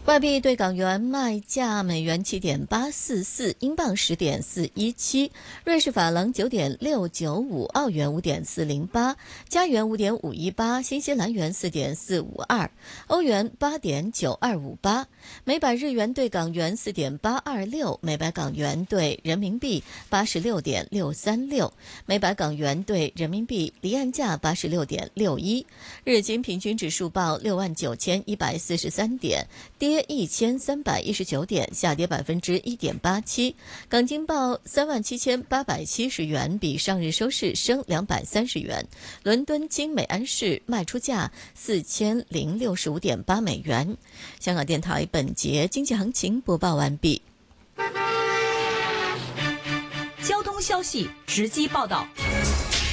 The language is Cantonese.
外币对港元卖价：美元7.844，英镑10.417，瑞士法郎9.695，澳元5.408，加元5.518，新西兰元4.452，欧元8.9258，每百日元对港元4.826，每百港元对人民币86.636，每百港元对人民币离岸价86.61。日经平均指数报69143点，跌1319点，下跌1.87%。港金报37870元，比上日收市升230元。伦敦金每安士卖出价4065.8美元。香港电台本节经济行情播报完毕。 交通消息直击报道。